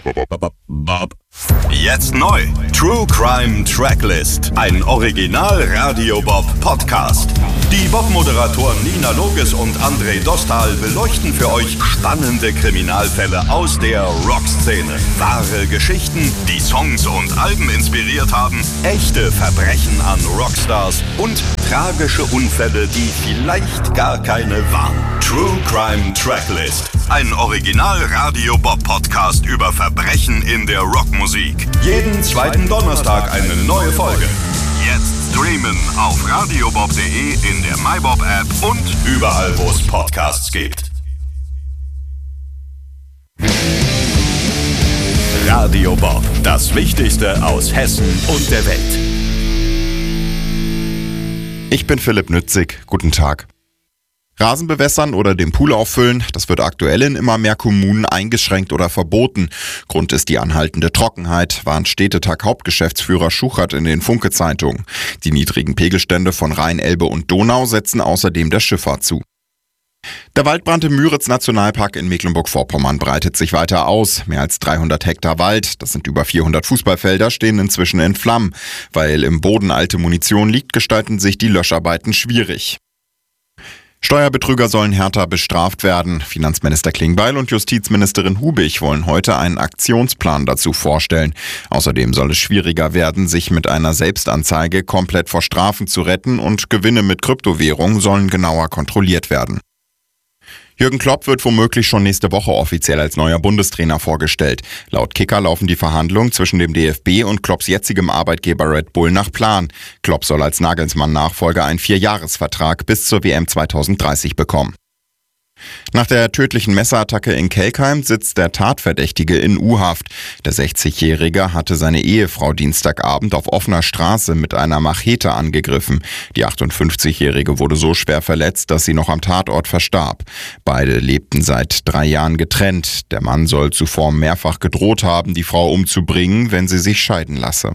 Jetzt neu. True Crime Tracklist. Ein Original Radio Bob Podcast. Die Bob-Moderatoren Nina Loges und André Dostal beleuchten für euch spannende Kriminalfälle aus der Rockszene. Wahre Geschichten, die Songs und Alben inspiriert haben, echte Verbrechen an Rockstars und tragische Unfälle, die vielleicht gar keine waren. True Crime Tracklist. Ein Original Radio Bob Podcast über Verbrechen in der Rockmusik. Jeden zweiten Donnerstag eine neue Folge. Jetzt streamen auf radiobob.de, in der MyBob-App und überall, wo es Podcasts gibt. Radio Bob, das Wichtigste aus Hessen und der Welt. Ich bin Philipp Nützig. Guten Tag. Rasen bewässern oder den Pool auffüllen, das wird aktuell in immer mehr Kommunen eingeschränkt oder verboten. Grund ist die anhaltende Trockenheit, warnt Städtetag-Hauptgeschäftsführer Schuchert in den Funke-Zeitungen. Die niedrigen Pegelstände von Rhein, Elbe und Donau setzen außerdem der Schifffahrt zu. Der Waldbrand im Müritz-Nationalpark in Mecklenburg-Vorpommern breitet sich weiter aus. Mehr als 300 Hektar Wald, das sind über 400 Fußballfelder, stehen inzwischen in Flammen. Weil im Boden alte Munition liegt, gestalten sich die Löscharbeiten schwierig. Steuerbetrüger sollen härter bestraft werden. Finanzminister Klingbeil und Justizministerin Hubig wollen heute einen Aktionsplan dazu vorstellen. Außerdem soll es schwieriger werden, sich mit einer Selbstanzeige komplett vor Strafen zu retten, und Gewinne mit Kryptowährungen sollen genauer kontrolliert werden. Jürgen Klopp wird womöglich schon nächste Woche offiziell als neuer Bundestrainer vorgestellt. Laut Kicker laufen die Verhandlungen zwischen dem DFB und Klopps jetzigem Arbeitgeber Red Bull nach Plan. Klopp soll als Nagelsmann-Nachfolger einen 4-Jahres-Vertrag bis zur WM 2030 bekommen. Nach der tödlichen Messerattacke in Kelkheim sitzt der Tatverdächtige in U-Haft. Der 60-Jährige hatte seine Ehefrau Dienstagabend auf offener Straße mit einer Machete angegriffen. Die 58-Jährige wurde so schwer verletzt, dass sie noch am Tatort verstarb. Beide lebten seit 3 Jahren getrennt. Der Mann soll zuvor mehrfach gedroht haben, die Frau umzubringen, wenn sie sich scheiden lasse.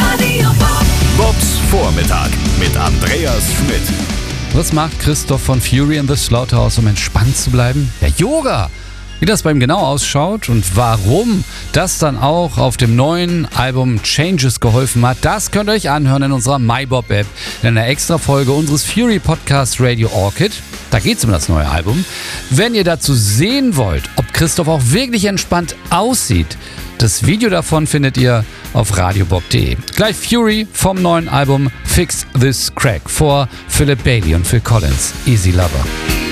Bobs Vormittag mit Andreas Schmidt. Was macht Christoph von Fury in the Slaughterhouse, um entspannt zu bleiben? Ja, Yoga! Wie das bei ihm genau ausschaut und warum das dann auch auf dem neuen Album Changes geholfen hat, das könnt ihr euch anhören in unserer MyBob-App, in einer extra Folge unseres Fury-Podcasts Radio Orchid. Da geht es um das neue Album. Wenn ihr dazu sehen wollt, ob Christoph auch wirklich entspannt aussieht, das Video davon findet ihr auf radiobob.de. Gleich Fury vom neuen Album Fix This Crack vor Philip Bailey und Phil Collins. Easy Lover.